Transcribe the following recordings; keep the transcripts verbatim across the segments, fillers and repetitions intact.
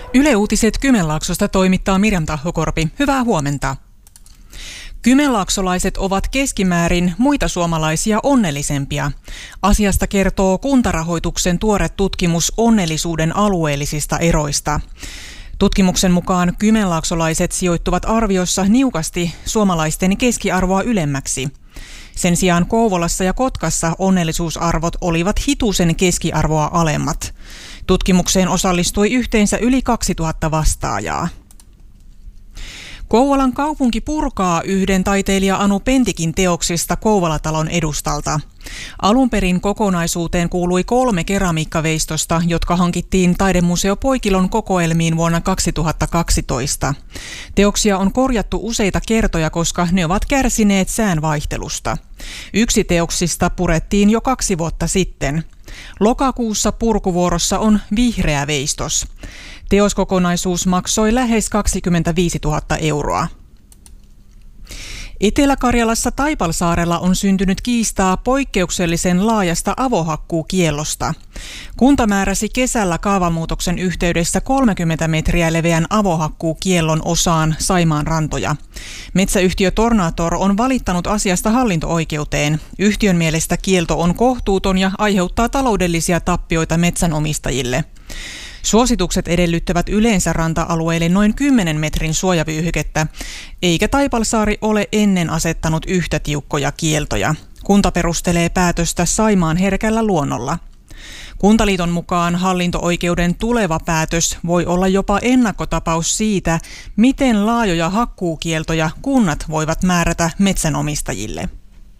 Yle Uutiset Kymenlaaksosta toimittaa Mirjam Tahokorpi. Hyvää huomenta. Kymenlaaksolaiset ovat keskimäärin muita suomalaisia onnellisempia. Asiasta kertoo Kuntarahoituksen tuore tutkimus onnellisuuden alueellisista eroista. Tutkimuksen mukaan kymenlaaksolaiset sijoittuvat arviossa niukasti suomalaisten keskiarvoa ylemmäksi. Sen sijaan Kouvolassa ja Kotkassa onnellisuusarvot olivat hitusen keskiarvoa alemmat. Tutkimukseen osallistui yhteensä yli kaksituhatta vastaajaa. Kouvolan kaupunki purkaa yhden taiteilija Anu Pentikin teoksista Kouvolatalon edustalta. Alun perin kokonaisuuteen kuului kolme keramiikkaveistosta, jotka hankittiin Taidemuseo Poikilon kokoelmiin vuonna kaksituhattakaksitoista. Teoksia on korjattu useita kertoja, koska ne ovat kärsineet säänvaihtelusta. Yksi teoksista purettiin jo kaksi vuotta sitten. Lokakuussa purkuvuorossa on vihreä veistos. Teoskokonaisuus maksoi lähes kaksikymmentäviisituhatta euroa. Etelä-Karjalassa Taipalsaarella on syntynyt kiistaa poikkeuksellisen laajasta avohakkuukiellosta. Kunta määräsi kesällä kaavamuutoksen yhteydessä kolmekymmentä metriä leveän avohakkuukiellon osaan Saimaan rantoja. Metsäyhtiö Tornator on valittanut asiasta hallinto-oikeuteen. Yhtiön mielestä kielto on kohtuuton ja aiheuttaa taloudellisia tappioita metsänomistajille. Suositukset edellyttävät yleensä ranta-alueille noin kymmenen metrin suojavyyhykettä, eikä Taipalsaari ole ennen asettanut yhtä tiukkoja kieltoja. Kunta perustelee päätöstä Saimaan herkällä luonnolla. Kuntaliiton mukaan hallinto-oikeuden tuleva päätös voi olla jopa ennakkotapaus siitä, miten laajoja hakkuukieltoja kunnat voivat määrätä metsänomistajille.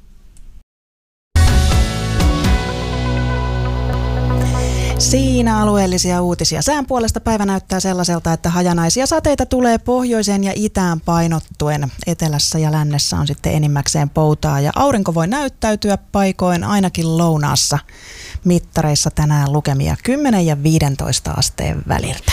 Siinä alueellisia uutisia. Sään puolesta päivä näyttää sellaiselta, että hajanaisia sateita tulee pohjoiseen ja itään painottuen. Etelässä ja lännessä on sitten enimmäkseen poutaa ja aurinko voi näyttäytyä paikoin ainakin lounaassa. Mittareissa tänään lukemia kymmenen ja viidentoista asteen väliltä.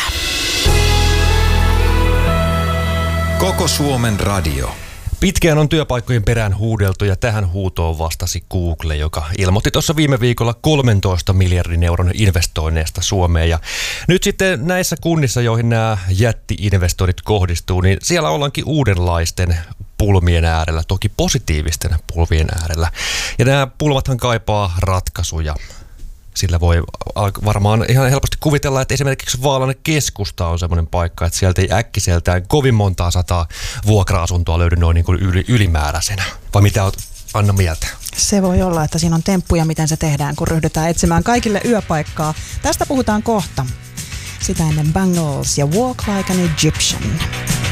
Koko Suomen radio. Pitkään on työpaikkojen perään huudeltu ja tähän huutoon vastasi Google, joka ilmoitti tuossa viime viikolla kolmentoista miljardin euron investoinneista Suomeen. Ja nyt sitten näissä kunnissa, joihin nämä jätti-investoinnit kohdistuu, niin siellä ollaankin uudenlaisten pulmien äärellä, toki positiivisten pulmien äärellä. Ja nämä pulmathan kaipaa ratkaisuja. Sillä voi varmaan ihan helposti kuvitella, että esimerkiksi Vaalan keskusta on semmoinen paikka, että sieltä ei äkkiseltään kovin montaa sataa vuokra-asuntoa löydy noin niin kuin yli, ylimääräisenä. Vai mitä olet, Anna, mieltä? Se voi olla, että siinä on temppuja, miten se tehdään, kun ryhdytään etsimään kaikille yöpaikkaa. Tästä puhutaan kohta. Sitä ennen Bangles ja Walk Like an Egyptian.